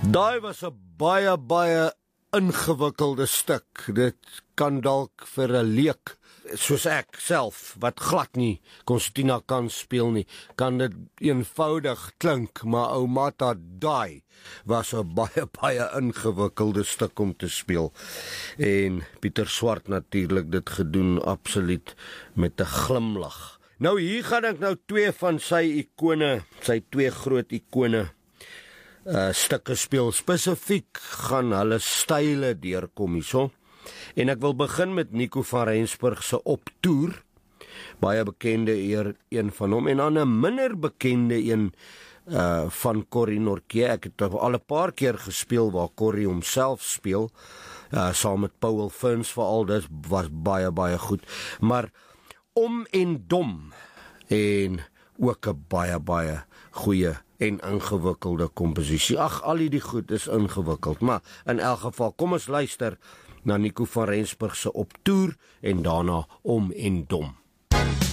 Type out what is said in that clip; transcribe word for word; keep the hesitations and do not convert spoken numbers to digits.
Daai was 'n baie, baie ingewikkelde stuk. Dit kan dalk vir 'n leek, soos ek self, wat glad nie Concertina kan speel nie, kan dit eenvoudig klink, maar ou Mata, daai was 'n baie, baie ingewikkelde stuk om te speel. En Pieter Swart natuurlik dit gedoen, absoluut met 'n glimlag. Nou hier gaan ek nou twee van sy ikone, sy twee groot ikone, Uh, stukke speel. Spesifiek gaan hulle style deurkom hierso. En ek wil begin met Nico van Rensburg se Op Toer. Baie bekende eer een van hom, en dan 'n minder bekende een uh, van Corrie Nortje. Ek het al 'n paar keer gespeel waar Corrie homself speel, uh, saam met Paul Ferns veral, dit was baie baie goed. Maar Om en Dom, en ook 'n baie baie goeie en ingewikkelde komposisie. Ag, al hierdie goed is ingewikkeld, maar in elk geval, kom ons luister na Nico van Rensburg se Op Toer en daarna Om en Dom.